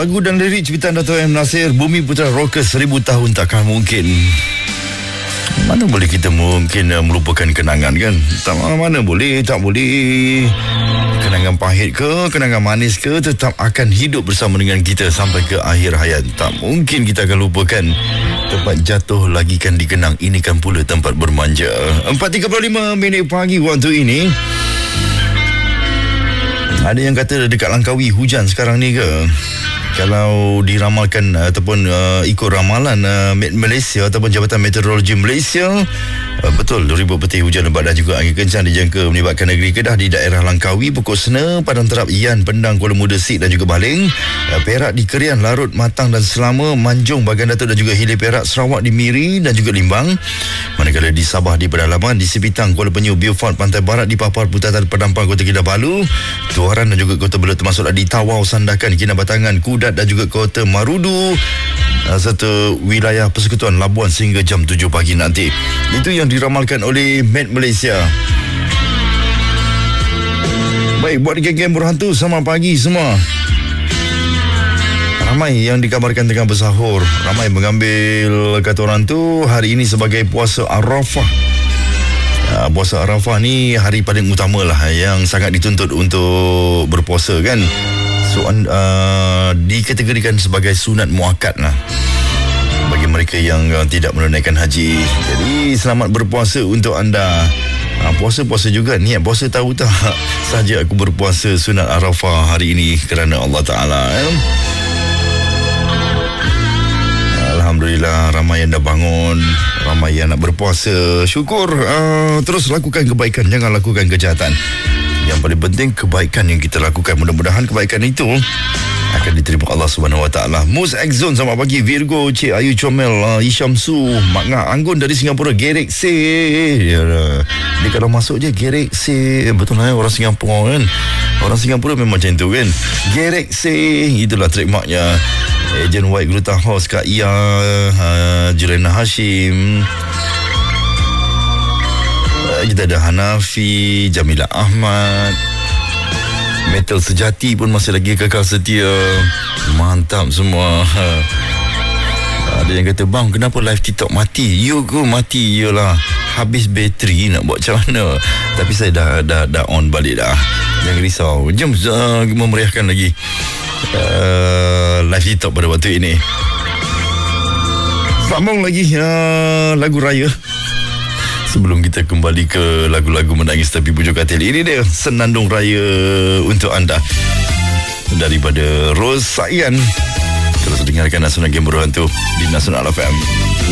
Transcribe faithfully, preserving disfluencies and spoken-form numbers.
Lagu dan lirik ciptaan Dato' M. Nasir, Bumi Putra Rockers, Seribu Tahun Takkan Mungkin. Mana boleh kita mungkin uh, melupakan kenangan kan? Tak, mana boleh, tak boleh. Kenangan pahit ke, kenangan manis ke, tetap akan hidup bersama dengan kita sampai ke akhir hayat. Tak mungkin kita akan lupakan. Tempat jatuh lagi kan dikenang, ini kan pula tempat bermanja. empat tiga puluh lima minit pagi waktu ini. Ada yang kata dekat Langkawi hujan sekarang ni ke? Kalau diramalkan ataupun uh, ikut ramalan uh, Malaysia ataupun Jabatan Meteorologi Malaysia, uh, betul ribuan peti hujan lebat dan juga angin kencang dijangka melibatkan negeri Kedah di daerah Langkawi, Pokok Sena, Padang Terap, Ian, Pendang, Kuala Muda, Sik dan juga Baling, uh, Perak di Kerian, Larut, Matang dan Selama, Manjung, Bagan Datuk dan juga Hilir Perak, Sarawak di Miri dan juga Limbang. Manakala di Sabah di Pedalaman, di Sipitang, Kuala Penyu, Beaufort, Pantai Barat, di Papar, Putatan, Pedampang, Kota Kinabalu, Tuaran dan juga Kota Belut termasuklah di Tawau, Sandakan, Kinabatangan, Kudat dan juga Kota Marudu, serta wilayah Persekutuan Labuan sehingga jam tujuh pagi nanti. Itu yang diramalkan oleh Met Malaysia. Baik, buat geng-geng berhantu, selamat pagi semua. Ramai yang dikabarkan tengah bersahur. Ramai mengambil, kata orang tu, hari ini sebagai puasa Arafah. Uh, puasa Arafah ni hari paling utama lah, yang sangat dituntut untuk berpuasa kan. So, uh, dikategorikan sebagai sunat muakkad lah bagi mereka yang uh, tidak menunaikan haji. Jadi selamat berpuasa untuk anda. uh, Puasa-puasa juga, niat puasa tahu tak? Saja aku berpuasa sunat Arafah hari ini kerana Allah Ta'ala eh? Alhamdulillah, ramai yang dah bangun, ramai yang nak berpuasa. Syukur. uh, Terus lakukan kebaikan, jangan lakukan kejahatan. Yang paling penting kebaikan yang kita lakukan. Mudah-mudahan kebaikan itu akan diterima Allah Subhanahu Wa Taala. Mus Exxon, selamat pagi. Virgo, Cik Ayu Comel, uh, Isham Su, Mak Ngah Anggun dari Singapura, Gerek C. Ya, dia kalau masuk je Gerek C. Betul lah, orang Singapura kan. Orang Singapura memang macam tu kan. Gerek C, itulah trademarknya. Ejen White Gluten House, Kak Ia, uh, Julena Hashim, uh, kita ada Hanafi, Jamila Ahmad, Metal Sejati pun masih lagi kekal setia. Mantap semua. uh, Ada yang kata, bang, kenapa live TikTok mati? You go mati, yelah, habis bateri, nak buat macam mana? Tapi saya dah dah, dah on balik dah. Jangan risau. Jom uh, memeriahkan lagi Uh, live TikTok pada waktu ini. Sambung lagi uh, lagu raya sebelum kita kembali ke lagu-lagu menangis tapi pujuk katil. Ini dia senandung raya untuk anda daripada Rose Sayan. Terus dengarkan Nasional Game Berhantu di Nasional F M.